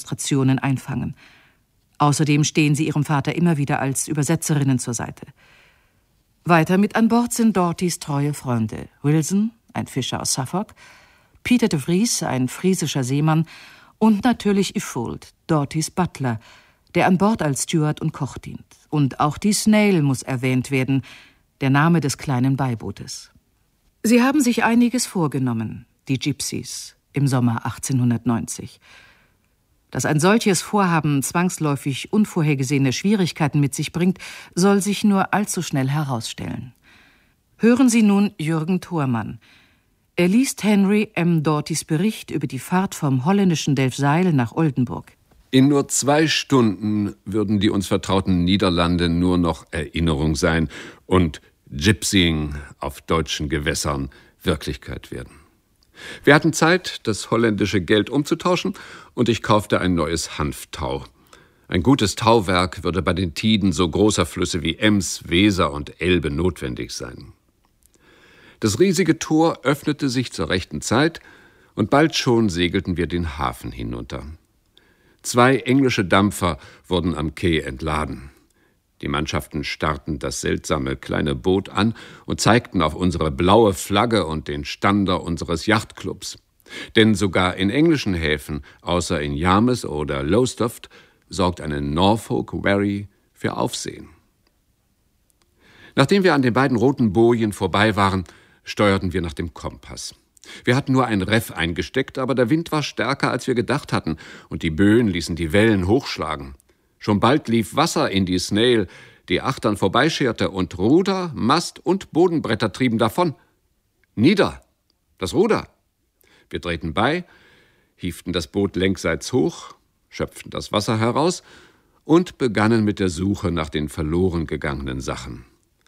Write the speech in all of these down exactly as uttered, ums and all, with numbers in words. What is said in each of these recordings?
Demonstrationen einfangen. Außerdem stehen sie ihrem Vater immer wieder als Übersetzerinnen zur Seite. Weiter mit an Bord sind Dorotys treue Freunde: Wilson, ein Fischer aus Suffolk, Peter de Vries, ein friesischer Seemann, und natürlich Isolde, Dorotys Butler, der an Bord als Steward und Koch dient. Und auch die Snail muss erwähnt werden, der Name des kleinen Beibootes. Sie haben sich einiges vorgenommen, die Gypsies, im Sommer achtzehnhundertneunzig. Dass ein solches Vorhaben zwangsläufig unvorhergesehene Schwierigkeiten mit sich bringt, soll sich nur allzu schnell herausstellen. Hören Sie nun Jürgen Thormann. Er liest Henry M. Doughtys Bericht über die Fahrt vom holländischen Delfzijl nach Oldenburg. In nur zwei Stunden würden die uns vertrauten Niederlande nur noch Erinnerung sein und Gypsying auf deutschen Gewässern Wirklichkeit werden. Wir hatten Zeit, das holländische Geld umzutauschen, und ich kaufte ein neues Hanftau. Ein gutes Tauwerk würde bei den Tiden so großer Flüsse wie Ems, Weser und Elbe notwendig sein. Das riesige Tor öffnete sich zur rechten Zeit, und bald schon segelten wir den Hafen hinunter. Zwei englische Dampfer wurden am Quai entladen. Die Mannschaften starrten das seltsame kleine Boot an und zeigten auf unsere blaue Flagge und den Stander unseres Yachtclubs. Denn sogar in englischen Häfen, außer in Yarmouth oder Lowestoft, sorgt eine Norfolk Wherry für Aufsehen. Nachdem wir an den beiden roten Bojen vorbei waren, steuerten wir nach dem Kompass. Wir hatten nur ein Reff eingesteckt, aber der Wind war stärker, als wir gedacht hatten, und die Böen ließen die Wellen hochschlagen. Schon bald lief Wasser in die Snail, die Achtern vorbeischerte, und Ruder, Mast und Bodenbretter trieben davon. Nieder! Das Ruder! Wir drehten bei, hieften das Boot längsseits hoch, schöpften das Wasser heraus und begannen mit der Suche nach den verloren gegangenen Sachen.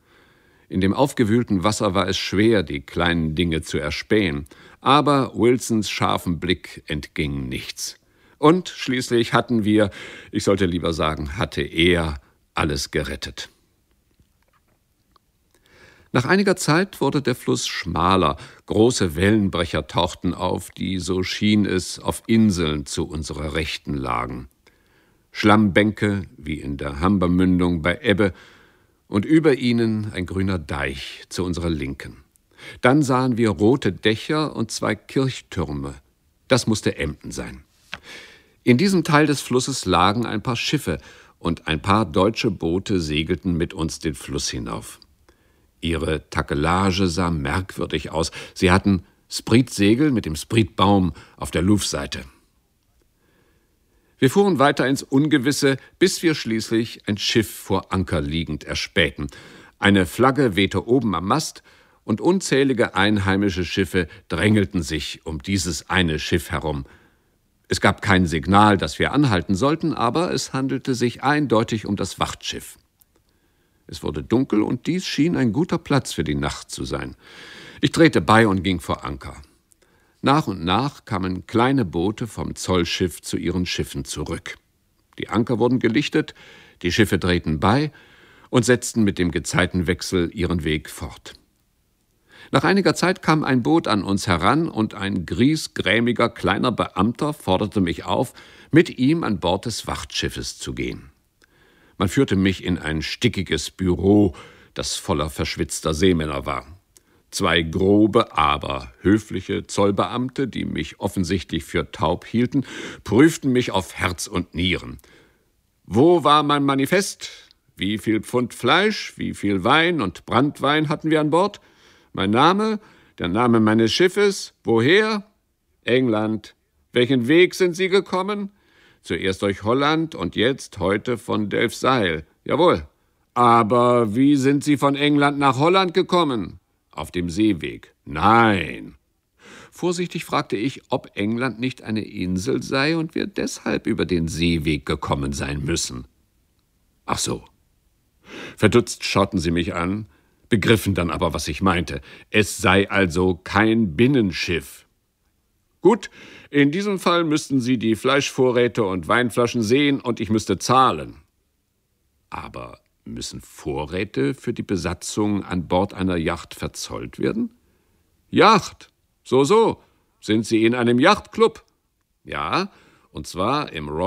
In dem aufgewühlten Wasser war es schwer, die kleinen Dinge zu erspähen, aber Wilsons scharfem Blick entging nichts. Und schließlich hatten wir, ich sollte lieber sagen, hatte er alles gerettet. Nach einiger Zeit wurde der Fluss schmaler, große Wellenbrecher tauchten auf, die, so schien es, auf Inseln zu unserer Rechten lagen. Schlammbänke, wie in der Humber-Mündung bei Ebbe, und über ihnen ein grüner Deich zu unserer Linken. Dann sahen wir rote Dächer und zwei Kirchtürme. Das musste Emden sein. In diesem Teil des Flusses lagen ein paar Schiffe, und ein paar deutsche Boote segelten mit uns den Fluss hinauf. Ihre Takelage sah merkwürdig aus. Sie hatten Spritsegel mit dem Spritbaum auf der Luffseite. Wir fuhren weiter ins Ungewisse, bis wir schließlich ein Schiff vor Anker liegend erspähten. Eine Flagge wehte oben am Mast, und unzählige einheimische Schiffe drängelten sich um dieses eine Schiff herum. Es gab kein Signal, dass wir anhalten sollten, aber es handelte sich eindeutig um das Wachtschiff. Es wurde dunkel, und dies schien ein guter Platz für die Nacht zu sein. Ich drehte bei und ging vor Anker. Nach und nach kamen kleine Boote vom Zollschiff zu ihren Schiffen zurück. Die Anker wurden gelichtet, die Schiffe drehten bei und setzten mit dem Gezeitenwechsel ihren Weg fort. Nach einiger Zeit kam ein Boot an uns heran, und ein griesgrämiger kleiner Beamter forderte mich auf, mit ihm an Bord des Wachtschiffes zu gehen. Man führte mich in ein stickiges Büro, das voller verschwitzter Seemänner war. Zwei grobe, aber höfliche Zollbeamte, die mich offensichtlich für taub hielten, prüften mich auf Herz und Nieren. Wo war mein Manifest? Wie viel Pfund Fleisch, wie viel Wein und Branntwein hatten wir an Bord? Mein Name, der Name meines Schiffes, woher? England. Welchen Weg sind Sie gekommen? Zuerst durch Holland und jetzt heute von Delfzijl. Jawohl. Aber wie sind Sie von England nach Holland gekommen? Auf dem Seeweg. Nein. Vorsichtig fragte ich, ob England nicht eine Insel sei und wir deshalb über den Seeweg gekommen sein müssen. Ach so. Verdutzt schauten sie mich an, begriffen dann aber, was ich meinte. Es sei also kein Binnenschiff. Gut, in diesem Fall müssten Sie die Fleischvorräte und Weinflaschen sehen und ich müsste zahlen. Aber müssen Vorräte für die Besatzung an Bord einer Yacht verzollt werden? Yacht? So, so. Sind Sie in einem Yachtclub? Ja, und zwar im Royal